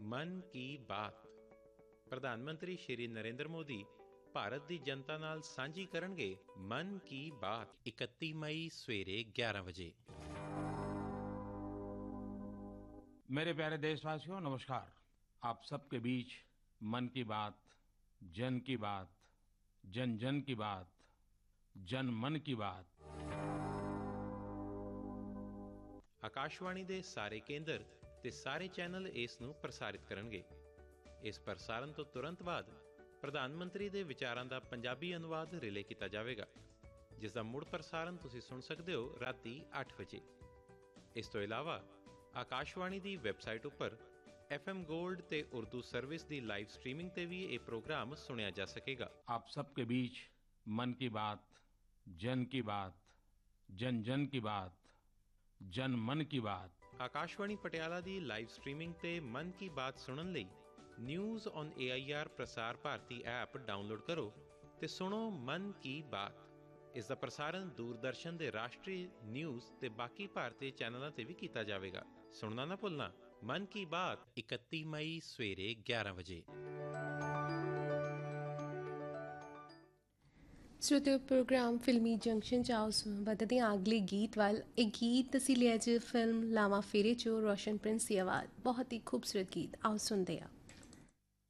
ਮਨ ਕੀ ਬਾਤ। ਪ੍ਰਧਾਨ ਮੰਤਰੀ ਸ਼੍ਰੀ ਨਰਿੰਦਰ ਮੋਦੀ ਭਾਰਤ ਦੀ ਜਨਤਾ ਨਾਲ ਸਾਂਝੀ ਕਰਨਗੇ ਮਨ ਕੀ ਬਾਤ 31 ਮਈ ਸਵੇਰੇ 11 ਵਜੇ। मेरे प्यारे देशवासियों, नमस्कार। आप सबके बीच मन की बात, जन की बात, जन जन की बात, जन मन की बात। ਆਕਾਸ਼ਵਾਣੀ ਦੇ ਸਾਰੇ ਕੇਂਦਰ ਤੇ ਸਾਰੇ ਚੈਨਲ ਇਸ ਨੂੰ ਪ੍ਰਸਾਰਿਤ ਕਰਨਗੇ। ਇਸ ਪ੍ਰਸਾਰਣ ਤੋਂ ਤੁਰੰਤ ਬਾਅਦ ਪ੍ਰਧਾਨ ਮੰਤਰੀ ਦੇ ਵਿਚਾਰਾਂ ਦਾ ਪੰਜਾਬੀ ਅਨੁਵਾਦ ਰਿਲੇ ਕੀਤਾ ਜਾਵੇਗਾ, ਜਿਸ ਦਾ ਮੁੜ ਪ੍ਰਸਾਰਣ ਤੁਸੀਂ ਸੁਣ ਸਕਦੇ ਹੋ ਰਾਤੀ 8 ਵਜੇ। ਇਸ ਤੋਂ ਇਲਾਵਾ ਆਕਾਸ਼ਵਾਣੀ ਦੀ ਵੈਬਸਾਈਟ ਉੱਪਰ FM ਗੋਲਡ ਤੇ ਉਰਦੂ ਸਰਵਿਸ ਦੀ ਲਾਈਵ ਸਟ੍ਰੀਮਿੰਗ ਤੇ ਵੀ ਇਹ ਪ੍ਰੋਗਰਾਮ ਸੁਣਿਆ ਜਾ ਸਕੇਗਾ। आप सबके बीच मन की बात, जन की बात, जन जन की बात, जन मन की बात। ਆਕਾਸ਼ਵਾਣੀ ਪਟਿਆਲਾ ਦੀ ਲਾਈਵ ਸਟ੍ਰੀਮਿੰਗ ਤੇ ਮਨ ਕੀ ਬਾਤ ਸੁਣਨ ਲਈ news on AIR Prasar Bharati app download ਕਰੋ ਤੇ ਸੁਣੋ ਮਨ ਕੀ ਬਾਤ। ਇਸ ਦਾ ਪ੍ਰਸਾਰਣ ਦੂਰਦਰਸ਼ਨ ਦੇ ਰਾਸ਼ਟਰੀ ਨਿਊਜ਼ ਤੇ ਬਾਕੀ ਭਾਰਤੀ ਚੈਨਲਾਂ ਤੇ ਵੀ ਕੀਤਾ ਜਾਵੇਗਾ। ਸੁਣਨਾ ਨਾ ਭੁੱਲਣਾ, ਮਨ ਕੀ ਬਾਤ 31 ਮਈ ਸਵੇਰੇ 11 ਵਜੇ। श्रोते प्रोग्राम फिल्मी जंक्शन च आओ बदते हैं अगले गीत वाल। एक गीत ਅਸੀਂ ਲਿਆ ਜੀ ਫਿਲਮ ਲਾਵਾਂ ਫੇਰੇ ਚੋਂ ਰੋਸ਼ਨ ਪ੍ਰਿੰਸ ਦੀ ਆਵਾਜ਼। ਬਹੁਤ ਹੀ ਖੂਬਸੂਰਤ ਗੀਤ, ਆਓ ਸੁਣਦੇ ਹਾਂ।